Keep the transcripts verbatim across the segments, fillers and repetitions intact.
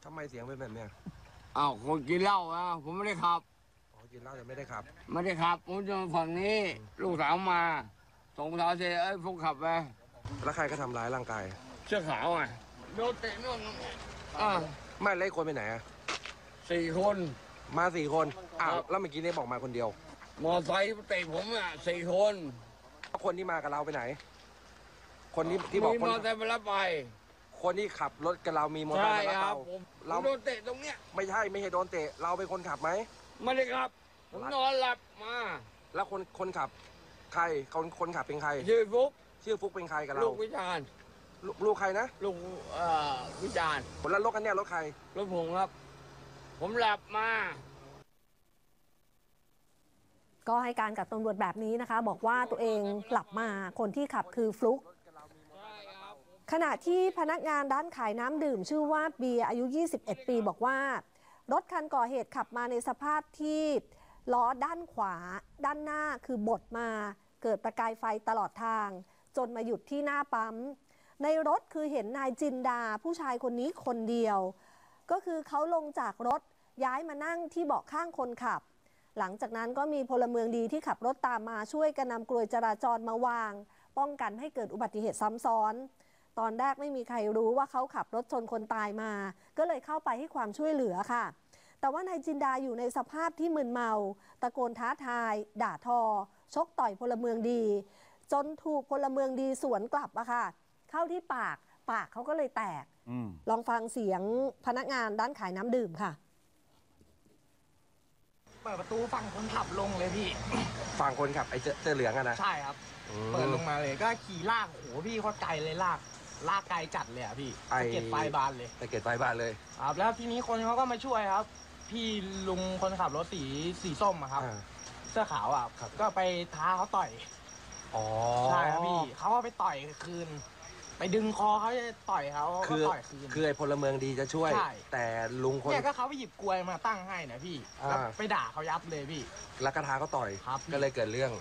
ทำไมเสียงเป็นแบบเนี้ยอ้าวคนกินเหล้าอ่ะผมไม่ได้ขับอ๋อกินเหล้าแต่ไม่ได้ขับไม่ได้ขับผมจะฝั่งนี้ลูกสาวมาส่งสาวเสร็จเอ้ยพวกขับไปแล้วใครก็ทำร้ายร่างกายเสื้อขาวไงโดนเตะนู่นอ่าไม่เล่คนไปไหนอะสี่คนมาสี่คนอ้าวแล้วเมื่อกี้นี่บอกมาคนเดียวมอไซค์เตะผมอ่ะสี่คนคนที่มากับเราไปไหนคนที่ที่บอกมีมอไซค์ไปรับไปคนที่ขับรถกับเรามีมอเตอร์ไซค์มารับเราเราโดนเตะตรงเนี้ยไม่ใช่ไม่ใช่โดนเตะเราเป็นคนขับไหมไม่ได้ขับผมนอนหลับมาแล้วคนคนขับใครคนคนขับเป็นใครชื่อฟุกชื่อฟุกเป็นใครกับเราลูกวิจารณ์ลูกใครนะลูกเอ่อวิจารณ์คนละรถกันเนี่ยรถใครรถผมครับผมหลับมาก็ให้การกับตำรวจแบบนี้นะคะบอกว่าตัวเองหลับมาคนที่ขับคือฟลุกขณะที่พนักงานร้านขายน้ำดื่มชื่อว่าเบียร์อายุยี่สิบเอ็ดปีบอกว่ารถคันก่อเหตุขับมาในสภาพที่ล้อด้านขวาด้านหน้าคือบดมาเกิดประกายไฟตลอดทางจนมาหยุดที่หน้าปั๊มในรถคือเห็นนายจินดาผู้ชายคนนี้คนเดียวก็คือเขาลงจากรถย้ายมานั่งที่เบาะข้างคนขับหลังจากนั้นก็มีพลเมืองดีที่ขับรถตามมาช่วยกันนำกลวยจราจรมาวางป้องกันไม่ให้เกิดอุบัติเหตุซ้ำซ้อนตอนแรกไม่มีใครรู้ว่าเขาขับรถชนคนตายมาก็เลยเข้าไปให้ความช่วยเหลือค่ะแต่ว่านายจินดาอยู่ในสภาพที่มึนเมาตะโกนท้าทายด่าทอชกต่อยพลเมืองดีจนถูกพลเมืองดีสวนกลับอะค่ะเข้าที่ปากปากเขาก็เลยแตกลองฟังเสียงพนักงานร้านขายน้ำดื่มค่ะเปิดประตูฝั่งคนขับลงเลยพี่ฝั่งคนขับไอ้เสื้อเหลืองอะนะใช่ครับเปิดลงมาเลยก็ขี่ลากโอ้โหพี่โคตรไกลเลยลากลากไกลจัดเลยอะพี่ตะเกียบไฟบานเลยตะเกียบไฟบานเลยครับแล้วทีนี้คนเขาก็มาช่วยครับพี่ลุงคนขับรถสีสีส้มอะครับเสื้อขาวอะก็ไปท้าเขาต่อยอ๋อใช่ครับพี่เขาก็ไปต่อยคืนไปดึงคอเขาจะต่อยเขาก็ต่อยคืนคือไอ้พลเมืองดีจะช่วยแต่ลุงคนเนี่ยก็เขาไปหยิบกลวยมาตั้งให้นะพี่แล้วไปด่าเขายับเลยพี่แล้วกระทาเขาต่อยก็เลยเกิดเรื่อง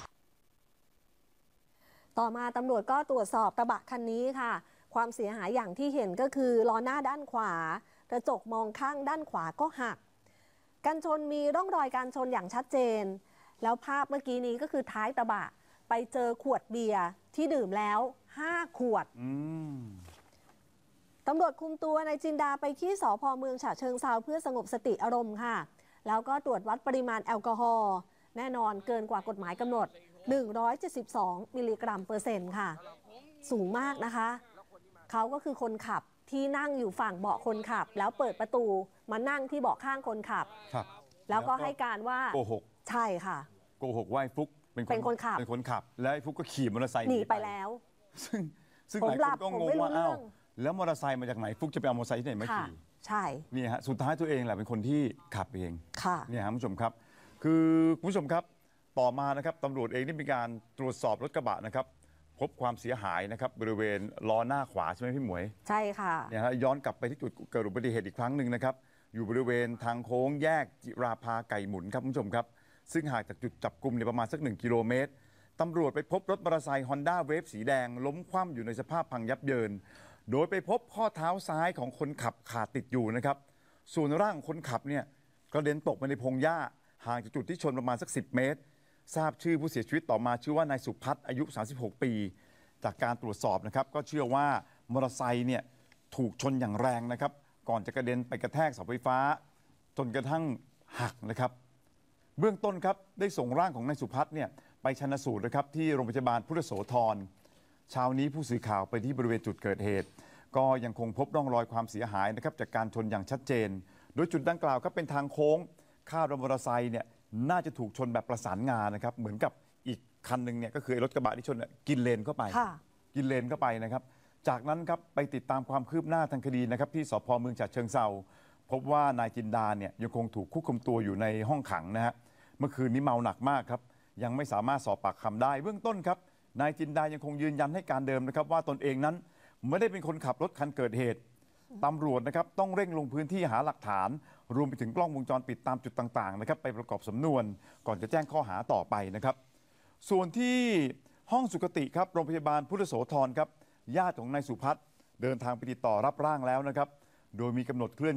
ต่อมาตำรวจก็ตรวจสอบกระบะคันนี้ค่ะความเสียหายอย่างที่เห็นก็คือล้อหน้าด้านขวากระจกมองข้างด้านขวาก็หักกันชนมีร่องรอยการชนอย่างชัดเจนแล้วภาพเมื่อกี้นี้ก็คือท้ายกระบะไปเจอขวดเบียร์ที่ดื่มแล้วห้าขวดตำรวจคุมตัวนายจินดาไปที่สภ.เมืองฉะเชิงเทราเพื่อสงบสติอารมณ์ค่ะแล้วก็ตรวจวัดปริมาณแอลกอฮอล์แน่นอนเกินกว่ากฎหมายกำหนดหนึ่งร้อยเจ็ดสิบสองมิลลิกรัมเปอร์เซ็นต์ค่ะสูงมากนะคะเขาก็คือคนขับที่นั่งอยู่ฝั่งเบาะคนขับแล้วเปิดประตูมานั่งที่เบาะข้างคนขับแล้วก็ให้การว่าโกหกใช่ค่ะโกหกว่าฟุกเป็นคนขับเป็นคนขับแล้วฟุกก็ขี่มอเตอร์ไซค์หนีไปแล้วซึ่งซึ่งหลายคนก็งงว่าอ้าวแล้วมอเตอร์ไซค์มาจากไหนฟุกจะไปเอามอเตอร์ไซค์ที่ไหนมาขี่ใช่นี่ฮะสุดท้ายตัวเองแหละเป็นคนที่ขับเองค่ะนี่ฮะคุณผู้ชมครับคือคุณผู้ชมครับต่อมานะครับตำรวจเองได้มีการตรวจสอบรถกระบะนะครับพบความเสียหายนะครับบริเวณล้อหน้าขวาใช่ไหมพี่หมวยใช่ค่ะเนี่ยฮะย้อนกลับไปที่จุดเกิดอุบัติเหตุอีกครั้งหนึ่งนะครับอยู่บริเวณทางโค้งแยกจิราภาไก่หมุนครับคุณผู้ชมครับซึ่งห่างจากจุดจับกุมเนี่ยประมาณสักหนึ่งกิโลเมตรตำรวจไปพบรถมอเตอร์ไซค์ Honda Wave สีแดงล้มคว่ำอยู่ในสภาพพังยับเยินโดยไปพบข้อเท้าซ้ายของคนขับขาดติดอยู่นะครับส่วนร่างของคนขับเนี่ยกระเด็นตกไปในพงหญ้าห่างจากจุดที่ชนประมาณสักสิบเมตรทราบชื่อผู้เสียชีวิตต่อมาชื่อว่านายสุพัฒน์อายุสามสิบหกปีจากการตรวจสอบนะครับก็เชื่อว่ามอเตอร์ไซค์เนี่ยถูกชนอย่างแรงนะครับก่อนจะกระเด็นไปกระแทกเสาไฟฟ้าจนกระทั่งหักนะครับเบื้องต้นครับได้ส่งร่างของนายสุพัฒน์เนี่ยไปชันสูตรนะครับที่โรงพยาบาลพุทธโสธรเช้านี้ผู้สื่อข่าวไปที่บริเวณจุดเกิดเหตุก็ยังคงพบร่องรอยความเสียหายนะครับจากการชนอย่างชัดเจนโดยจุดดังกล่าวก็เป็นทางโค้งคาดว่ามอเตอร์ไซค์เนี่ยน่าจะถูกชนแบบประสานงานะครับเหมือนกับอีกคันหนึ่งเนี่ยก็คือรถกระบะที่ชนกินเลนเข้าไปกินเลนเข้าไปนะครับจากนั้นครับไปติดตามความคืบหน้าทางคดีนะครับที่สภ.เมืองฉะเชิงเทราพบว่านายจินดาเนี่ยยังคงถูกควบคุมตัวอยู่ในห้องขังนะฮะเมื่อคืนนี้เมาหนักมากครับยังไม่สามารถสอบปากคำได้เบื้องต้นครับนายจินดายังคงยืนยันให้การเดิมนะครับว่าตนเองนั้นไม่ได้เป็นคนขับรถคันเกิดเหตุตำรวจนะครับต้องเร่งลงพื้นที่หาหลักฐานรวมไปถึงกล้องวงจรปิดตามจุดต่างๆนะครับไปประกอบสำนวนก่อนจะแจ้งข้อหาต่อไปนะครับส่วนที่ห้องสุขติครับโรงพยาบาลพุทธโสธรครับญาติของนายสุพัฒน์เดินทางไปติดต่อรับร่างแล้วนะครับโดยมีกำหนดเคลื่อน